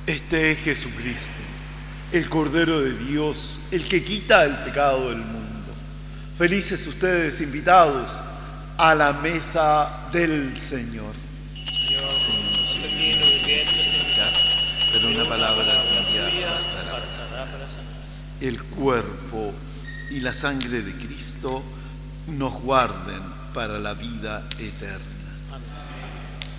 Este es Jesucristo, el Cordero de Dios, el que quita el pecado del mundo. Felices ustedes invitados a la mesa del Señor. Pero una palabra tuya bastará. El cuerpo y la sangre de Cristo nos guarden para la vida eterna.